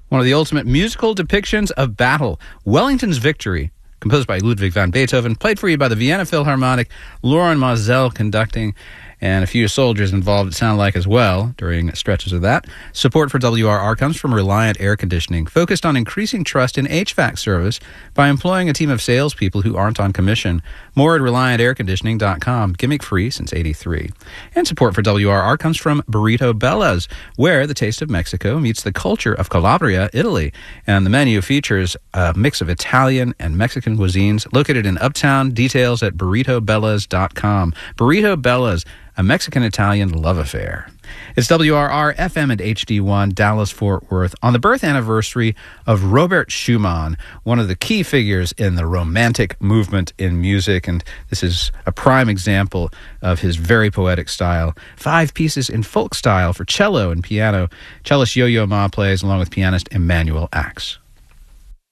One of the ultimate musical depictions of battle, Wellington's Victory, composed by Ludwig van Beethoven, played for you by the Vienna Philharmonic, Lauren Mazel conducting, and a few soldiers involved, it sounded like, as well, during stretches of that. Support for WRR comes from Reliant Air Conditioning, focused on increasing trust in HVAC service by employing a team of salespeople who aren't on commission. More at ReliantAirConditioning.com, gimmick-free since '83. And support for WRR comes from Burrito Bella's, where the taste of Mexico meets the culture of Calabria, Italy. And the menu features a mix of Italian and Mexican cuisines, located in Uptown. Details at burritobellas.com. Burrito Bella's, a Mexican-Italian love affair. It's WRR FM and HD1, Dallas-Fort Worth, on the birth anniversary of Robert Schumann, one of the key figures in the Romantic movement in music, and this is a prime example of his very poetic style. 5 pieces in folk style for cello and piano. Cellist Yo-Yo Ma plays along with pianist Emmanuel Axe.